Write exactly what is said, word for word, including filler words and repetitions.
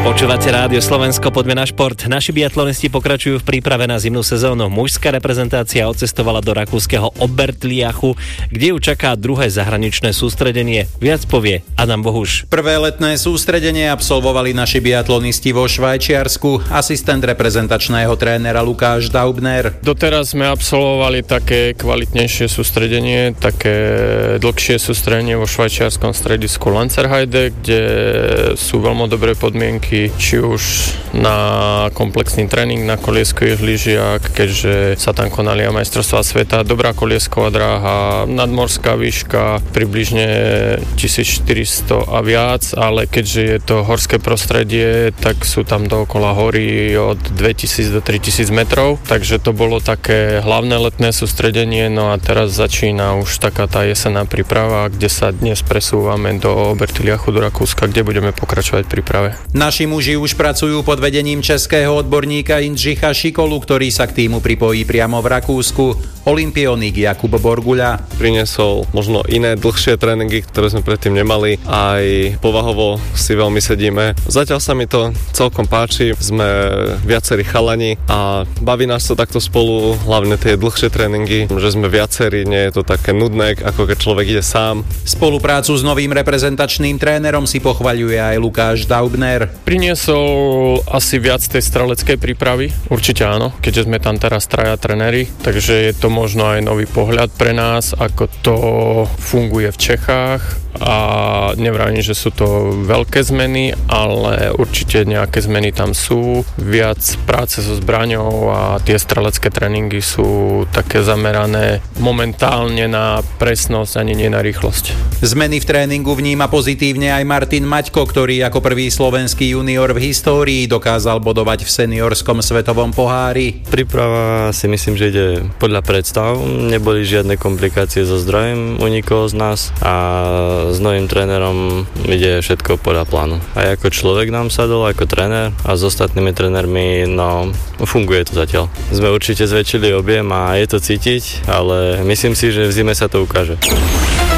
Počúvate Rádio Slovensko, poďme na šport. Naši biatlonisti pokračujú v príprave na zimnú sezónu. Mužská reprezentácia odcestovala do rakúskeho Obertliachu, kde ju čaká druhé zahraničné sústredenie. Viac povie Adam Bohuš. Prvé letné sústredenie absolvovali naši biatlonisti vo Švajčiarsku. Asistent reprezentačného trénera Lukáš Daubner. Doteraz sme absolvovali také kvalitnejšie sústredenie, také dlhšie sústredenie vo švajčiarskom stredisku Lanzerheide, kde sú veľmi dobré podmienky, či už na komplexný tréning na kolieskových lyžiach, keďže sa tam konali aj majstrovstvá sveta, dobrá koliesková dráha, nadmorská výška približne tisícštyristo a viac, ale keďže je to horské prostredie, tak sú tam dookola hory od dvetisíc do tritisíc metrov, takže to bolo také hlavné letné sústredenie, no a teraz začína už taká tá jesenná príprava, kde sa dnes presúvame do Obertliachu, do Rakúska, kde budeme pokračovať v príprave. Naši muži už pracujú pod vedením českého odborníka Jindřicha Šikolu, ktorý sa k týmu pripojí priamo v Rakúsku. Olympionik Jakub Borguľa. Priniesol možno iné dlhšie tréningy, ktoré sme predtým nemali. Aj povahovo si veľmi sedíme. Zatiaľ sa mi to celkom páči. Sme viacerí chalani a baví nás to takto spolu, hlavne tie dlhšie tréningy, že sme viacerí, nie je to také nudné, ako keď človek ide sám. Spoluprácu s novým reprezentačným trénerom si pochvaľuje aj Lukáš Daubner. Priniesol asi viac tej streleckej prípravy, určite áno, keďže sme tam teraz traja trenéri, takže je to možno aj nový pohľad pre nás, ako to funguje v Čechách. A nevravím, že sú to veľké zmeny, ale určite nejaké zmeny tam sú. Viac práce so zbraňou a tie strelecké tréningy sú také zamerané momentálne na presnosť, ani nie na rýchlosť. Zmeny v tréningu vníma pozitívne aj Martin Maťko, ktorý ako prvý slovenský junior v histórii dokázal bodovať v seniorskom svetovom pohári. Príprava si myslím, že ide podľa predstav. Neboli žiadne komplikácie so zdrojom u nikoho z nás a s novým trénerom ide všetko podľa plánu. Aj ako človek nám sadol, ako tréner a s ostatnými trénermi, no funguje to zatiaľ. Sme určite zväčšili objem a je to cítiť, ale myslím si, že v zime sa to ukáže.